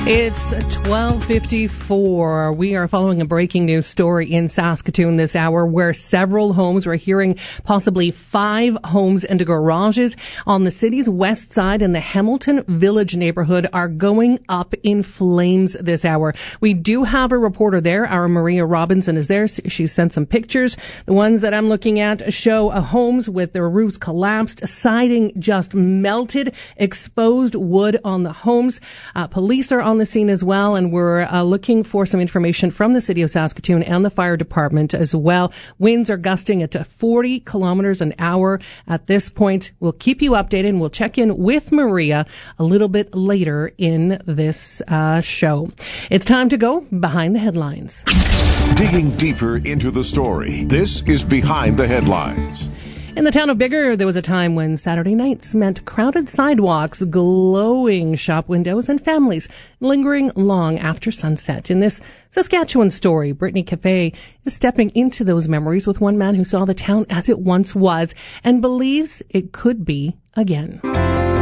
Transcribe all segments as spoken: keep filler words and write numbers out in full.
It's twelve fifty-four. We are following a breaking news story in Saskatoon this hour where several homes, we're hearing possibly five homes and garages on the city's west side in the Hamilton Village neighborhood are going up in flames this hour. We do have a reporter there. Our Maria Robinson is there. She sent some pictures. The ones that I'm looking at show uh, homes with their roofs collapsed, siding just melted, exposed wood on the homes. Uh, police are on the scene as well, and we're uh, looking for some information from the city of Saskatoon and the fire department as well. Winds are gusting at forty kilometers an hour at this point. We'll keep you updated, and we'll check in with Maria a little bit later in this uh, show. It's time to go behind the headlines. Digging deeper into the story, this is Behind the Headlines. In the town of Biggar, there was a time when Saturday nights meant crowded sidewalks, glowing shop windows, and families lingering long after sunset. In this Saskatchewan story, Brittany Cafe is stepping into those memories with one man who saw the town as it once was and believes it could be again. When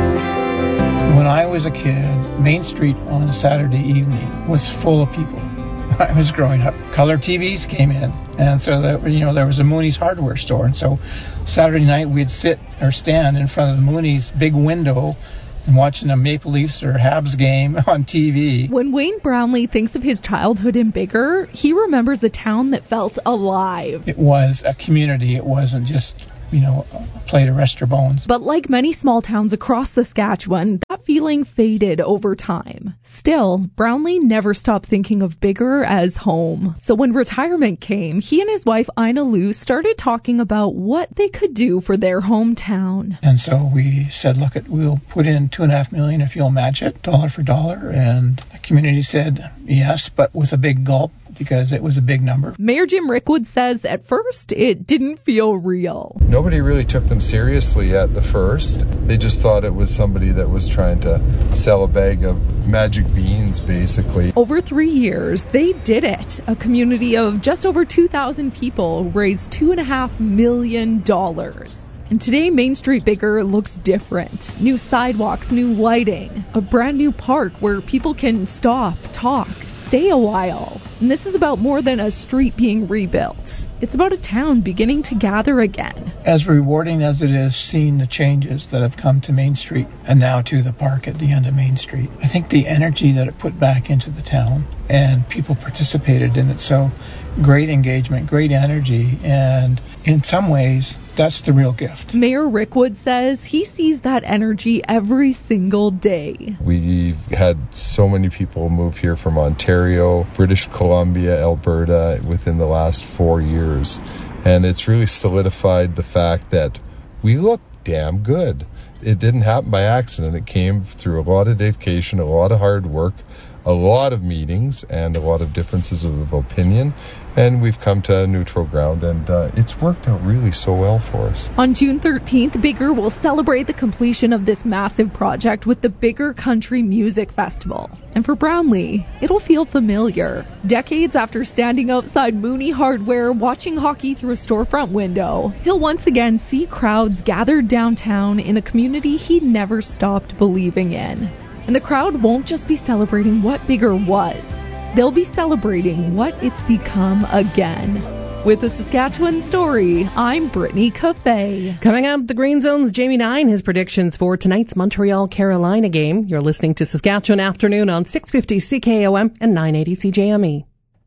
I was a kid, Main Street on a Saturday evening was full of people. I was growing up, color T Vs came in, and so that, you know, there was a Mooney's hardware store, and so Saturday night we'd sit or stand in front of the Mooney's big window and watching a Maple Leafs or Habs game on T V. When Wayne Brownlee thinks of his childhood in Biggar, he remembers a town that felt alive. It was a community. It wasn't just, you know, a plate of rest your bones. But like many small towns across Saskatchewan, that feeling faded over time. Still, Brownlee never stopped thinking of Biggar as home. So when retirement came, he and his wife Ina Lou started talking about what they could do for their hometown. And so we said, look, it, we'll put in two and a half million if you'll match it, dollar for dollar. And the community said yes, but with a big gulp, because it was a big number. Mayor Jim Rickwood says at first it didn't feel real. Nobody really took them seriously at the first. They just thought it was somebody that was trying to sell a bag of magic beans, basically. Over three years, they did it. A community of just over two thousand people raised two and a half million dollars. And today, Main Street Biggar looks different. New sidewalks, new lighting, a brand new park where people can stop, talk, stay a while. And this is about more than a street being rebuilt. It's about a town beginning to gather again. As rewarding as it is seeing the changes that have come to Main Street and now to the park at the end of Main Street, I think the energy that it put back into the town and people participated in it. So great engagement, great energy, and in some ways, that's the real gift. Mayor Rickwood says he sees that energy every single day. We've had so many people move here from Ontario, British Columbia, Alberta within the last four years. And it's really solidified the fact that we look damn good. It didn't happen by accident. It came through a lot of dedication, a lot of hard work, a lot of meetings, and a lot of differences of opinion. And we've come to neutral ground, and uh, it's worked out really so well for us. On June thirteenth, Biggar will celebrate the completion of this massive project with the Biggar Country Music Festival. And for Brownlee, it'll feel familiar. Decades after standing outside Mooney Hardware, watching hockey through a storefront window, he'll once again see crowds gathered downtown in a community he never stopped believing in. And the crowd won't just be celebrating what Biggar was. They'll be celebrating what it's become again. With the Saskatchewan Story, I'm Brittany Cafe. Coming up, the Green Zone's Jamie Nine, his predictions for tonight's Montreal-Carolina game. You're listening to Saskatchewan Afternoon on six fifty C K O M and nine eighty C J M E.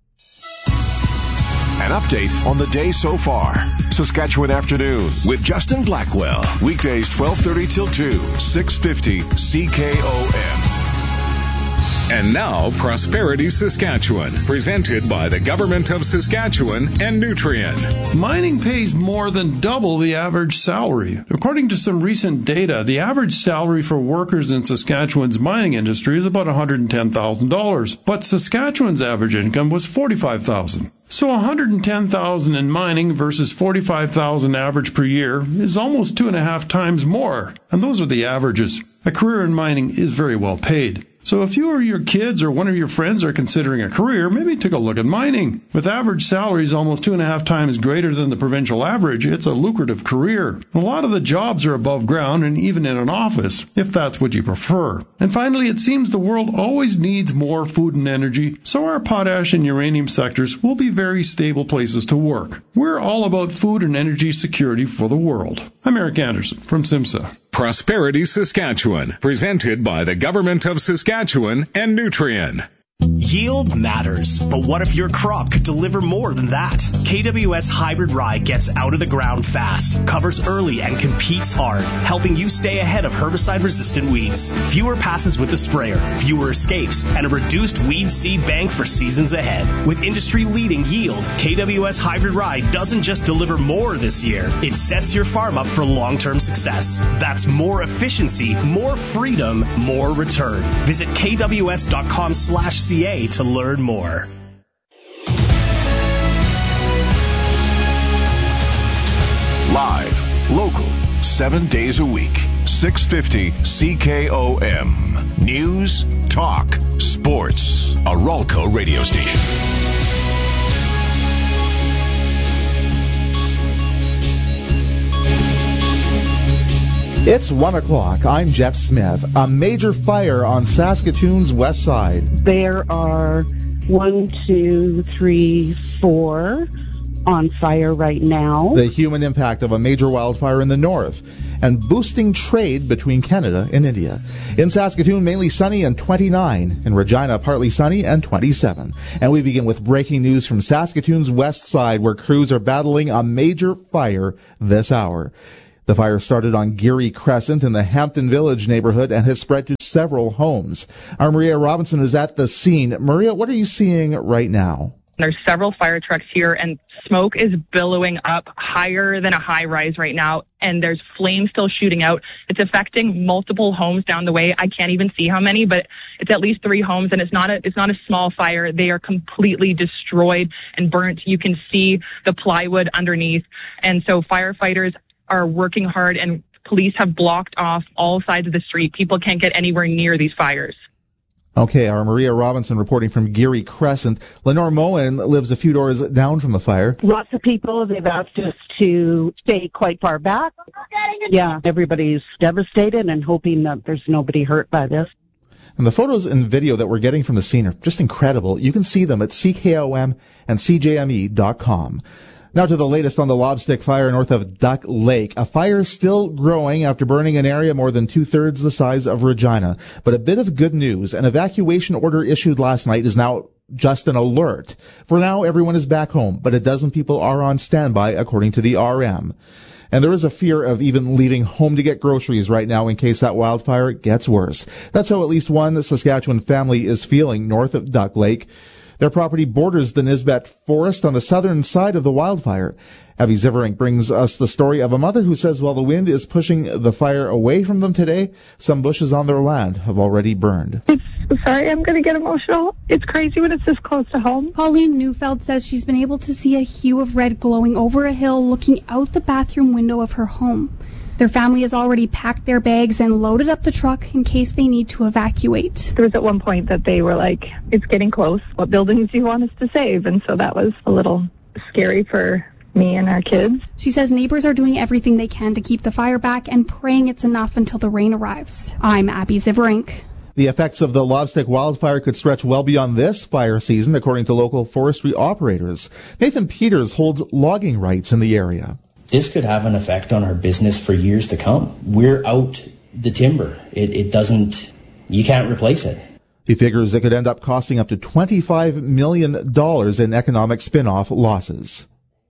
An update on the day so far. Saskatchewan Afternoon with Justin Blackwell. Weekdays twelve thirty till two, six fifty C K O M. And now, Prosperity Saskatchewan, presented by the Government of Saskatchewan and Nutrien. Mining pays more than double the average salary. According to some recent data, the average salary for workers in Saskatchewan's mining industry is about one hundred ten thousand dollars, but Saskatchewan's average income was forty-five thousand dollars. So one hundred ten thousand dollars in mining versus forty-five thousand dollars average per year is almost two and a half times more. And those are the averages. A career in mining is very well paid. So if you or your kids or one of your friends are considering a career, maybe take a look at mining. With average salaries almost two and a half times greater than the provincial average, it's a lucrative career. A lot of the jobs are above ground and even in an office, if that's what you prefer. And finally, it seems the world always needs more food and energy, so our potash and uranium sectors will be very stable places to work. We're all about food and energy security for the world. I'm Eric Anderson from SIMSA. Prosperity Saskatchewan, presented by the Government of Saskatchewan and Nutrien. Yield matters, but what if your crop could deliver more than that? K W S Hybrid Rye gets out of the ground fast, covers early, and competes hard, helping you stay ahead of herbicide-resistant weeds. Fewer passes with the sprayer, fewer escapes, and a reduced weed seed bank for seasons ahead. With industry-leading yield, K W S Hybrid Rye doesn't just deliver more this year, it sets your farm up for long-term success. That's more efficiency, more freedom, more return. Visit kws.com slash CA to learn more. Live, local, seven days a week, six fifty C K O M. News, talk, sports. A Ralco radio station. It's one o'clock. I'm Jeff Smith. A major fire on Saskatoon's west side. There are one, two, three, four on fire right now. The human impact of a major wildfire in the north and boosting trade between Canada and India. In Saskatoon, mainly sunny and twenty-nine. In Regina, partly sunny and twenty-seven. And we begin with breaking news from Saskatoon's west side, where crews are battling a major fire this hour. The fire started on Geary Crescent in the Hampton Village neighborhood and has spread to several homes. Our Maria Robinson is at the scene. Maria, what are you seeing right now? There's several fire trucks here, and smoke is billowing up higher than a high rise right now, and there's flames still shooting out. It's affecting multiple homes down the way. I can't even see how many, but it's at least three homes, and it's not a it's not a small fire. They are completely destroyed and burnt. You can see the plywood underneath, and so firefighters are working hard, and police have blocked off all sides of the street. People can't get anywhere near these fires. Okay, our Maria Robinson reporting from Geary Crescent. Lenore Moen lives a few doors down from the fire. Lots of people, they've asked us to stay quite far back. Yeah, everybody's devastated and hoping that there's nobody hurt by this. And the photos and video that we're getting from the scene are just incredible. You can see them at C K O M and C J M E dot com. Now to the latest on the Lobstick fire north of Duck Lake. A fire is still growing after burning an area more than two-thirds the size of Regina. But a bit of good news. An evacuation order issued last night is now just an alert. For now, everyone is back home, but a dozen people are on standby, according to the R M. And there is a fear of even leaving home to get groceries right now in case that wildfire gets worse. That's how at least one Saskatchewan family is feeling north of Duck Lake. Their property borders the Nisbet Forest on the southern side of the wildfire. Abby Ziverink brings us the story of a mother who says while the wind is pushing the fire away from them today, some bushes on their land have already burned. It's, sorry, I'm going to get emotional. It's crazy when it's this close to home. Pauline Neufeld says she's been able to see a hue of red glowing over a hill looking out the bathroom window of her home. Their family has already packed their bags and loaded up the truck in case they need to evacuate. There was at one point that they were like, it's getting close. What buildings do you want us to save? And so that was a little scary for me and our kids. She says neighbors are doing everything they can to keep the fire back and praying it's enough until the rain arrives. I'm Abby Ziverink. The effects of the Lobstick wildfire could stretch well beyond this fire season, according to local forestry operators. Nathan Peters holds logging rights in the area. This could have an effect on our business for years to come. We're out the timber. It, it doesn't, you can't replace it. He figures it could end up costing up to twenty-five million dollars in economic spin-off losses.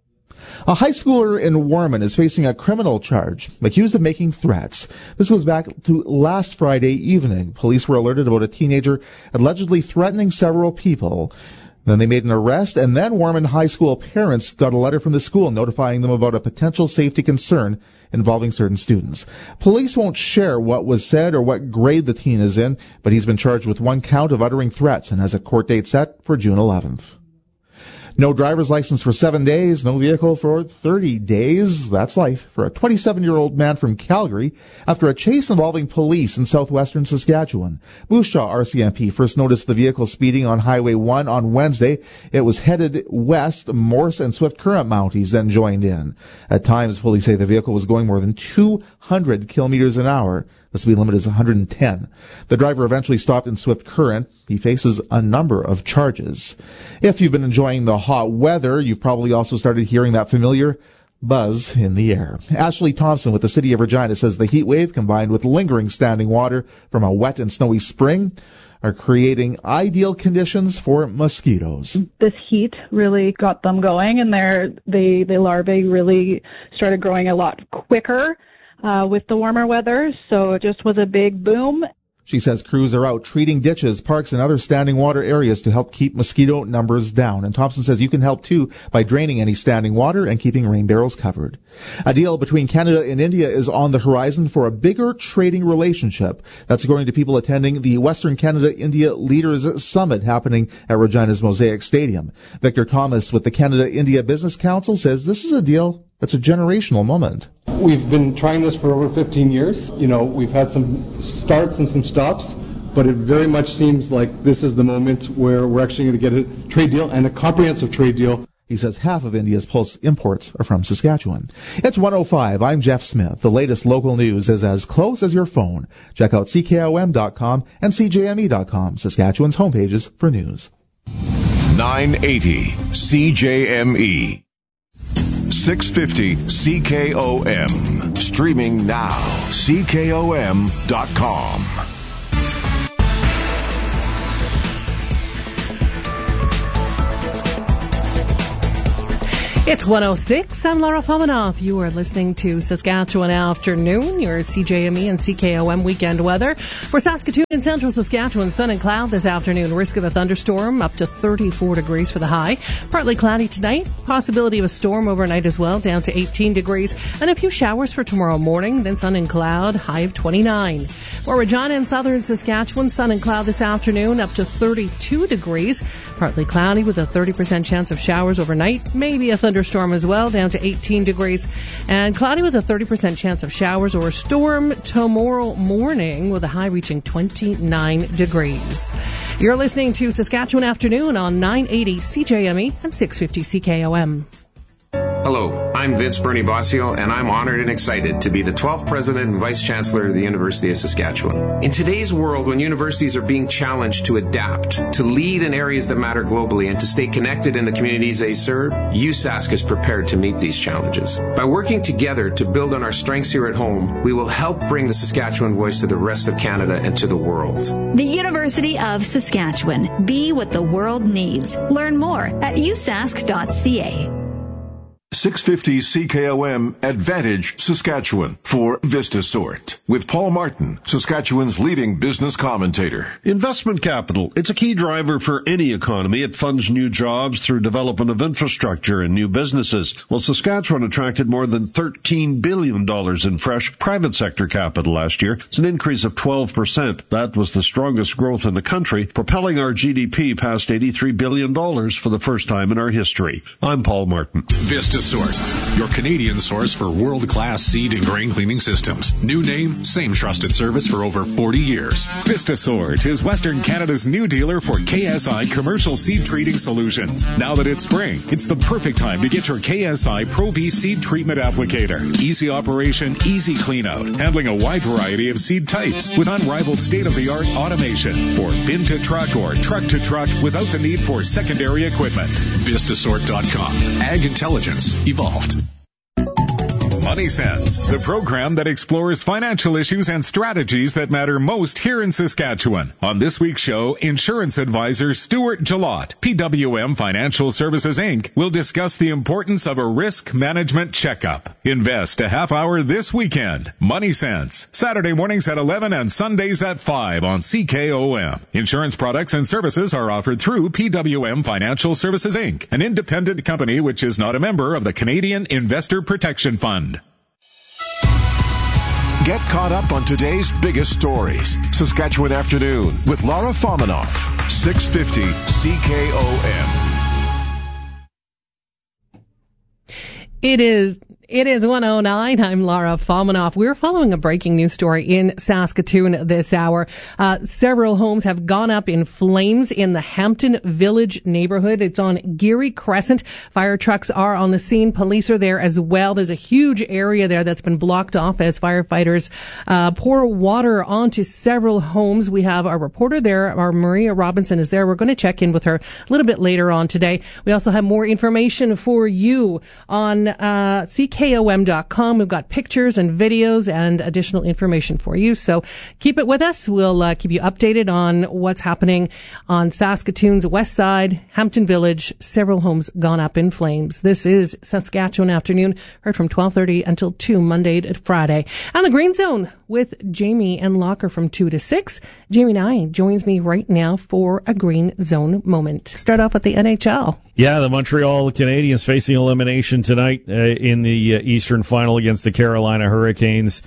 A high schooler in Warman is facing a criminal charge, accused of making threats. This goes back to last Friday evening. Police were alerted about a teenager allegedly threatening several people. Then they made an arrest, and then Warman High School parents got a letter from the school notifying them about a potential safety concern involving certain students. Police won't share what was said or what grade the teen is in, but he's been charged with one count of uttering threats and has a court date set for June eleventh. No driver's license for seven days, no vehicle for thirty days. That's life for a twenty-seven-year-old man from Calgary after a chase involving police in southwestern Saskatchewan. Moose Jaw R C M P first noticed the vehicle speeding on Highway one on Wednesday. It was headed west. Morse and Swift Current Mounties then joined in. At times, police say the vehicle was going more than two hundred kilometers an hour. The speed limit is one hundred ten. The driver eventually stopped in Swift Current. He faces a number of charges. If you've been enjoying the hot weather, you've probably also started hearing that familiar buzz in the air. Ashley Thompson with the City of Regina says the heat wave combined with lingering standing water from a wet and snowy spring are creating ideal conditions for mosquitoes. This heat really got them going, and their they the larvae really started growing a lot quicker uh, with the warmer weather. So it just was a big boom. She says crews are out treating ditches, parks, and other standing water areas to help keep mosquito numbers down. And Thompson says you can help, too, by draining any standing water and keeping rain barrels covered. A deal between Canada and India is on the horizon for a bigger trading relationship. That's according to people attending the Western Canada-India Leaders Summit happening at Regina's Mosaic Stadium. Victor Thomas with the Canada-India Business Council says this is a deal that's a generational moment. We've been trying this for over fifteen years. You know, we've had some starts and some stops, but it very much seems like this is the moment where we're actually going to get a trade deal and a comprehensive trade deal. He says half of India's pulse imports are from Saskatchewan. It's one oh five. I'm Jeff Smith. The latest local news is as close as your phone. Check out C K O M dot com and C J M E dot com, Saskatchewan's homepages for news. nine eighty C J M E. six fifty C K O M. Streaming now. C K O M dot com. It's one oh six. I'm Laura Fominoff. You are listening to Saskatchewan Afternoon, your C J M E and C K O M weekend weather. For Saskatoon and central Saskatchewan, sun and cloud this afternoon. Risk of a thunderstorm up to thirty-four degrees for the high. Partly cloudy tonight. Possibility of a storm overnight as well, down to eighteen degrees. And a few showers for tomorrow morning. Then sun and cloud, high of twenty-nine. For Regina and southern Saskatchewan, sun and cloud this afternoon, up to thirty-two degrees. Partly cloudy with a thirty percent chance of showers overnight. Maybe a thunderstorm. Thunderstorm as well, down to eighteen degrees, and cloudy with a thirty percent chance of showers or a storm tomorrow morning with a high reaching twenty-nine degrees. You're listening to Saskatchewan Afternoon on nine eighty C J M E and six fifty C K O M. Hello, I'm Vince Bernie Bossio, and I'm honored and excited to be the twelfth President and Vice Chancellor of the University of Saskatchewan. In today's world, when universities are being challenged to adapt, to lead in areas that matter globally, and to stay connected in the communities they serve, U S A S C is prepared to meet these challenges. By working together to build on our strengths here at home, we will help bring the Saskatchewan voice to the rest of Canada and to the world. The University of Saskatchewan. Be what the world needs. Learn more at u sask dot c a. six fifty C K O M Advantage Saskatchewan for VistaSort with Paul Martin, Saskatchewan's leading business commentator. Investment capital. It's a key driver for any economy. It funds new jobs through development of infrastructure and new businesses. Well, Saskatchewan attracted more than thirteen billion dollars in fresh private sector capital last year. It's an increase of twelve percent. That was the strongest growth in the country, propelling our G D P past eighty-three billion dollars for the first time in our history. I'm Paul Martin. VistaSort, your Canadian source for world-class seed and grain cleaning systems. New name, same trusted service for over forty years. VistaSort is Western Canada's new dealer for K S I commercial seed treating solutions. Now that it's spring, it's the perfect time to get your K S I Pro V seed treatment applicator. Easy operation, easy clean out, handling a wide variety of seed types with unrivaled state-of-the-art automation. For bin to truck or truck to truck without the need for secondary equipment. Vistasort dot com. Ag Intelligence evolved. Money Sense, the program that explores financial issues and strategies that matter most here in Saskatchewan. On this week's show, insurance advisor Stuart Jalot, P W M Financial Services, Incorporated, will discuss the importance of a risk management checkup. Invest a half hour this weekend. Money Sense, Saturday mornings at eleven and Sundays at five on C K O M. Insurance products and services are offered through P W M Financial Services, Incorporated, an independent company which is not a member of the Canadian Investor Protection Fund. Get caught up on today's biggest stories. Saskatchewan Afternoon with Laura Fominoff. six fifty C K O M. It is. It is one oh nine. I'm Laura Fomanoff. We're following a breaking news story in Saskatoon this hour. Uh, several homes have gone up in flames in the Hampton Village neighborhood. It's on Geary Crescent. Fire trucks are on the scene. Police are there as well. There's a huge area there that's been blocked off as firefighters uh, pour water onto several homes. We have our reporter there. Our Maria Robinson is there. We're going to check in with her a little bit later on today. We also have more information for you on uh, C K K O M dot com. We've got pictures and videos and additional information for you. So keep it with us. We'll uh, keep you updated on what's happening on Saskatoon's west side, Hampton Village. Several homes gone up in flames. This is Saskatchewan Afternoon, heard from twelve thirty until two, Monday to Friday. On the Green Zone with Jamie and Locker from two to six. Jamie Nye joins me right now for a Green Zone moment. Start off with the N H L. Yeah, the Montreal Canadiens facing elimination tonight uh, in the uh, Eastern Final against the Carolina Hurricanes.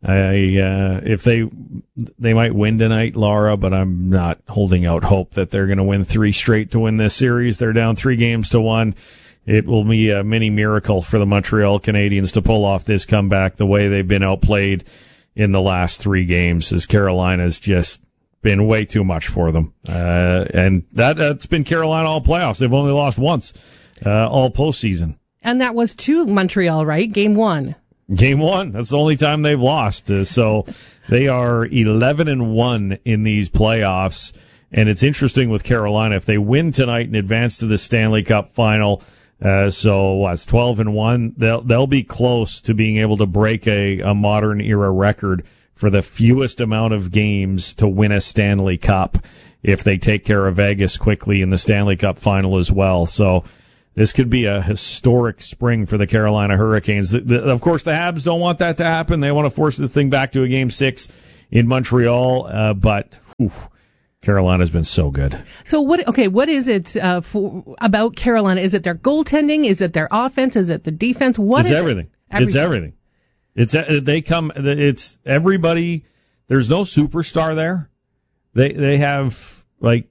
I, uh, if they they might win tonight, Laura, but I'm not holding out hope that they're going to win three straight to win this series. They're down three games to one. It will be a mini miracle for the Montreal Canadiens to pull off this comeback the way they've been outplayed in the last three games, as Carolina's just been way too much for them. Uh, and that, that's been Carolina all playoffs. They've only lost once uh, all postseason. And that was to Montreal, right? Game one. Game one. That's the only time they've lost. Uh, so they are eleven and one in these playoffs. And it's interesting with Carolina. If they win tonight and advance to the Stanley Cup final, uh, so what's twelve and one, they'll, they'll be close to being able to break a, a modern era record for the fewest amount of games to win a Stanley Cup if they take care of Vegas quickly in the Stanley Cup final as well. So this could be a historic spring for the Carolina Hurricanes. The, the, of course, the Habs don't want that to happen. They want to force this thing back to a game six in Montreal, uh, but whew, Carolina's been so good. So what? Okay, what is it uh, for, about Carolina? Is it their goaltending? Is it their offense? Is it the defense? What it's is everything. It? everything. It's everything. It's they come. It's everybody. There's no superstar there. They they have like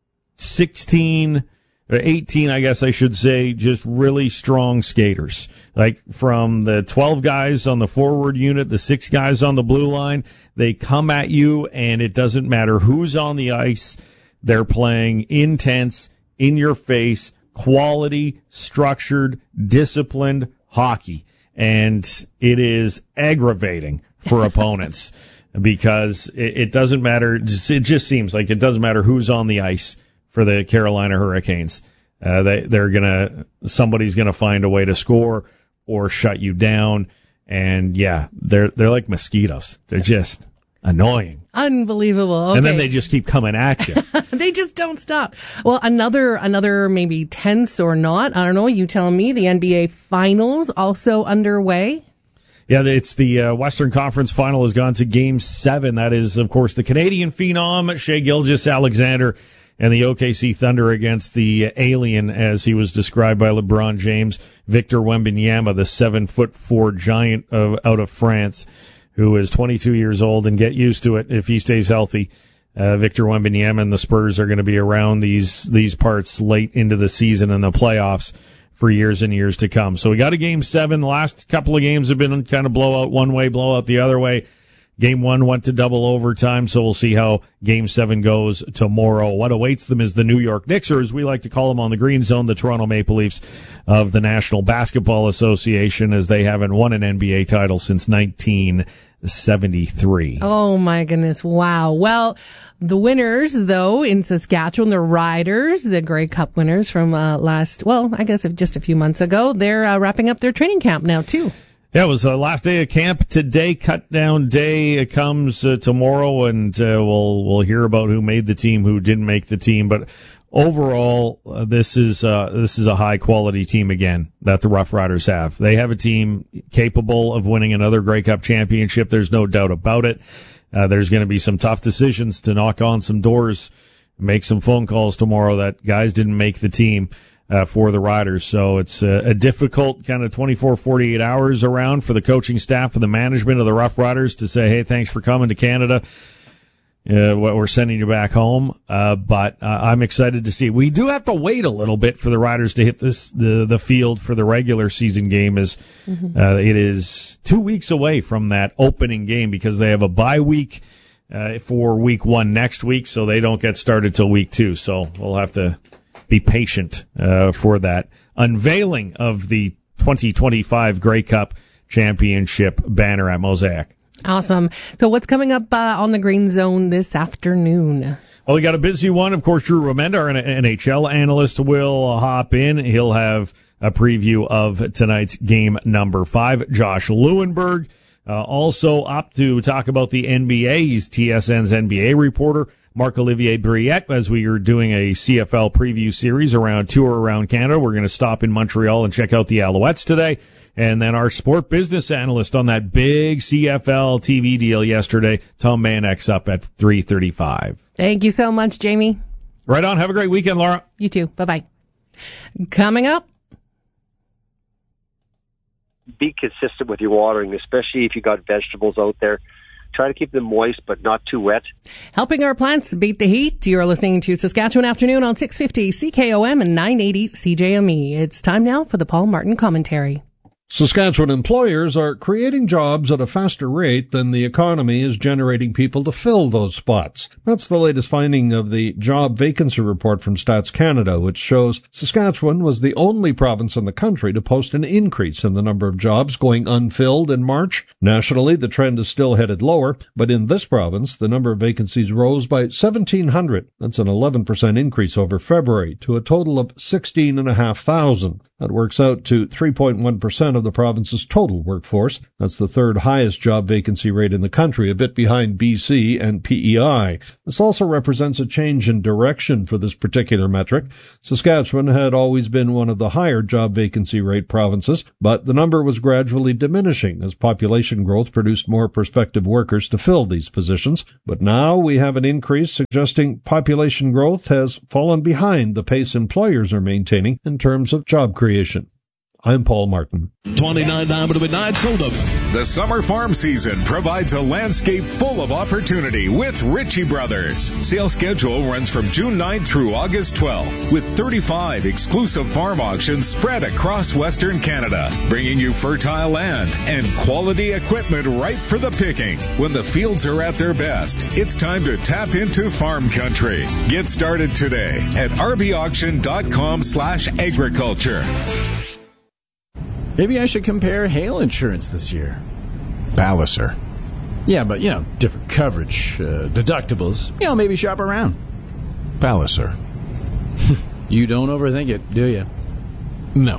sixteen or eighteen, I guess I should say, just really strong skaters. Like from the twelve guys on the forward unit, the six guys on the blue line, they come at you, and it doesn't matter who's on the ice. They're playing intense, in your face, quality, structured, disciplined hockey. And it is aggravating for opponents because it, it doesn't matter. It just seems like it doesn't matter who's on the ice for the Carolina Hurricanes. Uh, they, they're gonna, somebody's gonna find a way to score or shut you down. And yeah, they're, they're like mosquitoes. They're just annoying. Unbelievable. Okay. And then they just keep coming at you. They just don't stop. Well, another, another maybe tense or not, I don't know, you tell me, the N B A Finals also underway. Yeah, it's the uh, Western Conference Final has gone to Game seven. That is, of course, the Canadian phenom, Shai Gilgeous-Alexander, and the O K C Thunder against the alien, as he was described by LeBron James, Victor Wembanyama, the seven-foot-four giant of, out of France, who is twenty-two years old, and get used to it if he stays healthy. Uh, Victor Wembanyama and the Spurs are going to be around these these parts late into the season and the playoffs for years and years to come. So we got a Game seven. The last couple of games have been kind of blowout one way, blowout the other way. Game one went to double overtime, so we'll see how Game seven goes tomorrow. What awaits them is the New York Knicks, or as we like to call them on the Green Zone, the Toronto Maple Leafs of the National Basketball Association, as they haven't won an N B A title since nineteen seventy-three. Oh, my goodness. Wow. Well, the winners, though, in Saskatchewan, the Riders, the Grey Cup winners from uh, last, well, I guess just a few months ago, they're uh, wrapping up their training camp now, too. Yeah, it was the last day of camp today. Cut down day comes uh, tomorrow, and uh, we'll we'll hear about who made the team, who didn't make the team. But overall, uh, this is uh, this is a high quality team again that the Rough Riders have. They have a team capable of winning another Grey Cup championship. There's no doubt about it. Uh, there's going to be some tough decisions to knock on some doors, make some phone calls tomorrow that guys didn't make the team. Uh, for the Riders. So it's a, a difficult kind of twenty-four, forty-eight hours around for the coaching staff, for the management of the Rough Riders to say, hey, thanks for coming to Canada. uh, what we're sending you back home. Uh, but uh, I'm excited to see. We do have to wait a little bit for the Riders to hit this the the field for the regular season game, as mm-hmm. uh, it is two weeks away from that opening game because they have a bye week uh, for week one next week, so they don't get started till week two. So we'll have to be patient uh, for that unveiling of the twenty twenty-five Grey Cup Championship banner at Mosaic. Awesome. So what's coming up uh, on the Green Zone this afternoon? Well, we got a busy one. Of course, Drew Remenda, our N H L analyst, will hop in. He'll have a preview of tonight's game number five. Josh Lewenberg uh, also up to talk about the N B A. He's T S N's N B A reporter. Marc-Olivier Briette, as we are doing a C F L preview series around tour around Canada. We're going to stop in Montreal and check out the Alouettes today. And then our sport business analyst on that big C F L T V deal yesterday, Tom Mannix, up at three thirty-five. Thank you so much, Jamie. Right on. Have a great weekend, Laura. You too. Bye-bye. Coming up. Be consistent with your watering, especially if you got vegetables out there. Try to keep them moist, but not too wet. Helping our plants beat the heat. You're listening to Saskatchewan Afternoon on six fifty C K O M and nine eighty C J M E. It's time now for the Paul Martin Commentary. Saskatchewan employers are creating jobs at a faster rate than the economy is generating people to fill those spots. That's the latest finding of the job vacancy report from Stats Canada, which shows Saskatchewan was the only province in the country to post an increase in the number of jobs going unfilled in March. Nationally, the trend is still headed lower, but in this province, the number of vacancies rose by seventeen hundred. That's an eleven percent increase over February to a total of sixteen thousand five hundred. That works out to three point one percent of the province's total workforce. That's the third highest job vacancy rate in the country, a bit behind B C and P E I. This also represents a change in direction for this particular metric. Saskatchewan had always been one of the higher job vacancy rate provinces, but the number was gradually diminishing as population growth produced more prospective workers to fill these positions. But now we have an increase suggesting population growth has fallen behind the pace employers are maintaining in terms of job creation. I'm Paul Martin. twenty-nine nine to midnight sold up. The summer farm season provides a landscape full of opportunity with Ritchie Brothers. Sales schedule runs from June ninth through August twelfth with thirty-five exclusive farm auctions spread across Western Canada, bringing you fertile land and quality equipment ripe for the picking. When the fields are at their best, it's time to tap into farm country. Get started today at r b auction dot com slash agriculture. Maybe I should compare hail insurance this year. Palliser. Yeah, but, you know, different coverage, uh, deductibles. You know, maybe shop around. Palliser. You don't overthink it, do you? No.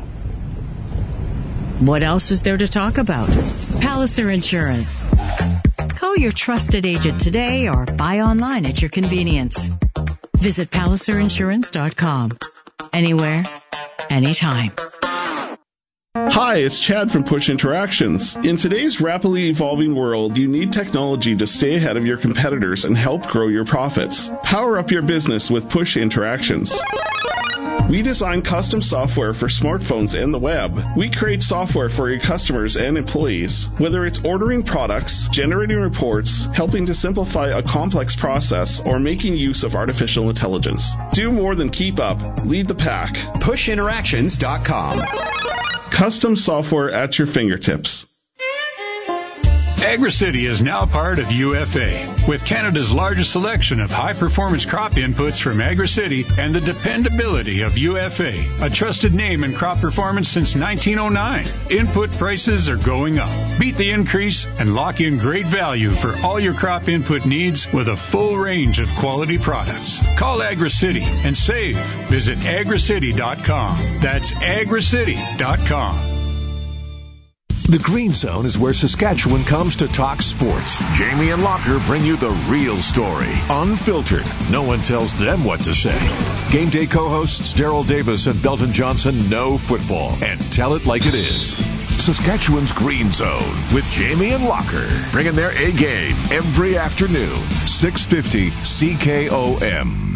What else is there to talk about? Palliser Insurance. Call your trusted agent today or buy online at your convenience. Visit palliser insurance dot com. Anywhere, anytime. Hi, it's Chad from Push Interactions. In today's rapidly evolving world, you need technology to stay ahead of your competitors and help grow your profits. Power up your business with Push Interactions. We design custom software for smartphones and the web. We create software for your customers and employees. Whether it's ordering products, generating reports, helping to simplify a complex process, or making use of artificial intelligence. Do more than keep up. Lead the pack. push interactions dot com. Custom software at your fingertips. AgriCity is now part of U F A. With Canada's largest selection of high-performance crop inputs from AgriCity and the dependability of U F A, a trusted name in crop performance since nineteen oh nine. Input prices are going up. Beat the increase and lock in great value for all your crop input needs with a full range of quality products. Call AgriCity and save. Visit agri city dot com. That's agri city dot com. The Green Zone is where Saskatchewan comes to talk sports. Jamie and Locker bring you the real story, unfiltered. No one tells them what to say. Game day co-hosts Daryl Davis and Belton Johnson know football and tell it like it is. Saskatchewan's Green Zone with Jamie and Locker, bringing their A game every afternoon, six fifty C K O M.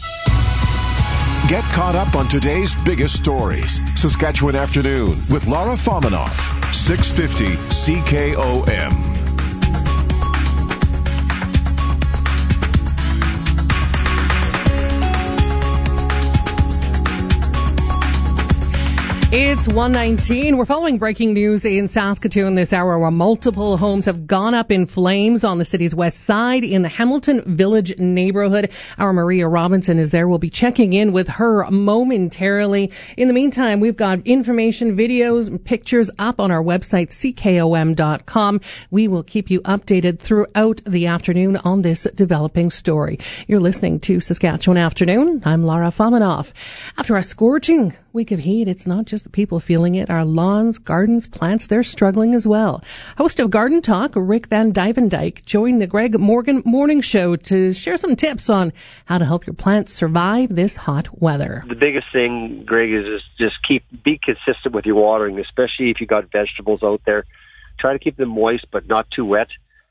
Get caught up on today's biggest stories. Saskatchewan Afternoon with Laura Fominoff, six fifty C K O M. It's one nineteen. We're following breaking news in Saskatoon this hour where multiple homes have gone up in flames on the city's west side in the Hamilton Village neighborhood. Our Maria Robinson is there. We'll be checking in with her momentarily. In the meantime, we've got information, videos, and pictures up on our website, C K O M dot com. We will keep you updated throughout the afternoon on this developing story. You're listening to Saskatchewan Afternoon. I'm Lara Famanoff. After a scorching week of heat, it's not just the people feeling it. Our lawns, gardens, plants, they're struggling as well. Host of Garden Talk, Rick Van Dyvendijk, joined the Greg Morgan Morning Show to share some tips on how to help your plants survive this hot weather. The biggest thing, Greg, is just, just keep be consistent with your watering, especially if you got vegetables out there. Try to keep them moist, but not too wet,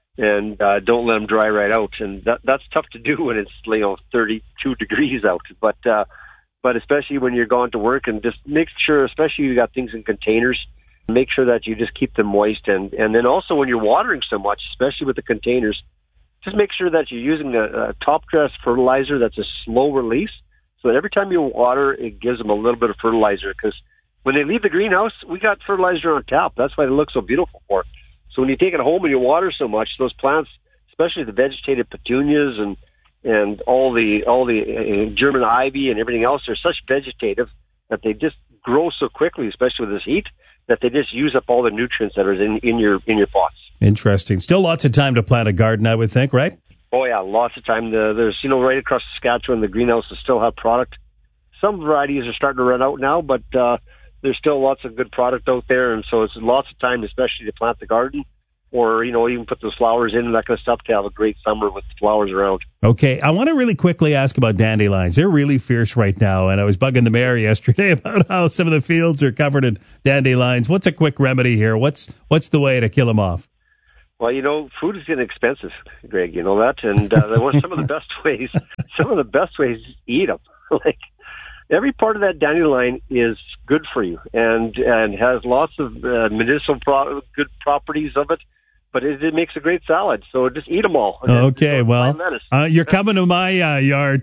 and uh, don't let them dry right out. And that, that's tough to do when it's, you know, thirty-two degrees out. But uh, but especially when you're going to work, and just make sure, especially if you got things in containers, make sure that you just keep them moist. And, and then also when you're watering so much, especially with the containers, just make sure that you're using a, a top dress fertilizer that's a slow release, so that every time you water, it gives them a little bit of fertilizer. Because when they leave the greenhouse, we got fertilizer on tap. That's why they look so beautiful for it. So when you take it home and you water so much, those plants, especially the vegetative petunias and and all the all the uh, German ivy and everything else, they're such vegetative that they just grow so quickly, especially with this heat, that they just use up all the nutrients that are in, in your in your pots. Interesting. Still lots of time to plant a garden, I would think, right? Oh yeah, lots of time. The, there's you know right across Saskatchewan, the greenhouses still have product. Some varieties are starting to run out now, but uh, there's still lots of good product out there, and so it's lots of time, especially to plant the garden, or, you know, even put those flowers in and that kind of stuff to have a great summer with flowers around. Okay, I want to really quickly ask about dandelions. They're really fierce right now, and I was bugging the mayor yesterday about how some of the fields are covered in dandelions. What's a quick remedy here? What's what's the way to kill them off? Well, you know, food is getting expensive, Greg, you know that, and uh, there was some of the best ways, some of the best ways is eat them. Like, every part of that dandelion is good for you and and has lots of uh, medicinal pro- good properties of it, but it, it makes a great salad. So just eat them all. Okay, well, uh, you're coming to my uh, yard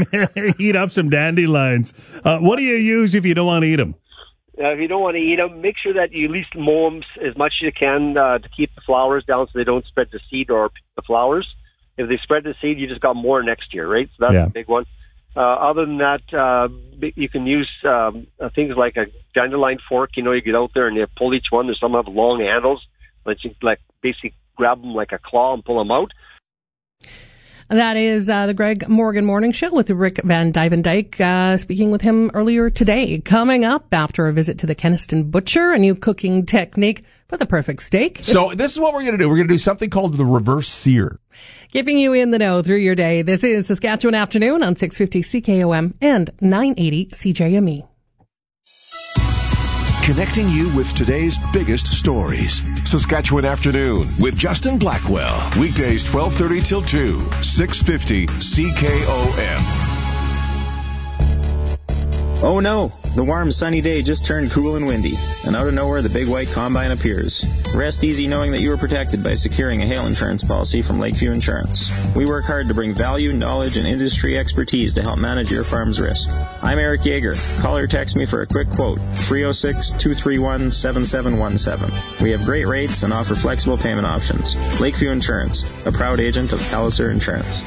to eat up some dandelions. Uh, what do you use if you don't want to eat them? Uh, if you don't want to eat them, make sure that you at least mow them as much as you can uh, to keep the flowers down so they don't spread the seed or the flowers. If they spread the seed, you just got more next year, right? So that's yeah. a big one. Uh, other than that, uh, you can use um, uh, things like a dandelion fork. You know, you get out there and you pull each one. There's some have long handles, but you like basically grab them like a claw and pull them out. That is uh, the Greg Morgan Morning Show with Rick Van Dyvendijk, uh, speaking with him earlier today. Coming up after a visit to the Keniston Butcher, a new cooking technique for the perfect steak. So this is what we're going to do. We're going to do something called the reverse sear. Keeping you in the know through your day. This is Saskatchewan Afternoon on six fifty C K O M and nine eighty C J M E. Connecting you with today's biggest stories. Saskatchewan Afternoon with Justin Blackwell. Weekdays twelve thirty till two, six fifty C K O M. Oh no, the warm sunny day just turned cool and windy, and out of nowhere the big white combine appears. Rest easy knowing that you are protected by securing a hail insurance policy from Lakeview Insurance. We work hard to bring value, knowledge, and industry expertise to help manage your farm's risk. I'm Eric Yeager. Call or text me for a quick quote, three oh six, two three one, seven seven one seven. We have great rates and offer flexible payment options. Lakeview Insurance, a proud agent of Palliser Insurance.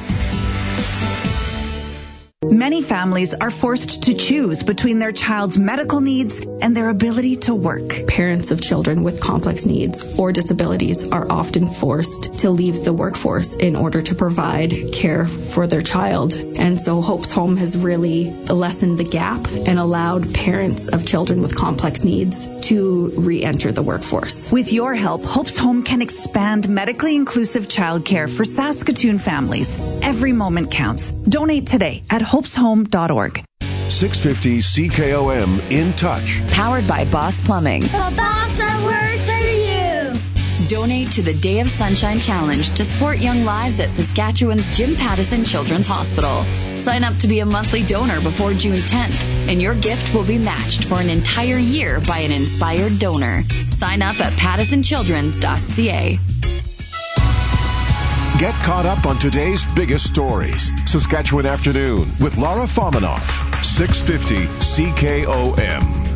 Many families are forced to choose between their child's medical needs and their ability to work. Parents of children with complex needs or disabilities are often forced to leave the workforce in order to provide care for their child. And so Hope's Home has really lessened the gap and allowed parents of children with complex needs to re-enter the workforce. With your help, Hope's Home can expand medically inclusive childcare for Saskatoon families. Every moment counts. Donate today at hopes home dot org. six fifty C K O M In Touch. Powered by Boss Plumbing. The boss that works for you. Donate to the Day of Sunshine Challenge to support young lives at Saskatchewan's Jim Pattison Children's Hospital. Sign up to be a monthly donor before June tenth, and your gift will be matched for an entire year by an inspired donor. Sign up at pattison childrens dot c a. Get caught up on today's biggest stories. Saskatchewan Afternoon with Lara Famanoff. six fifty C K O M.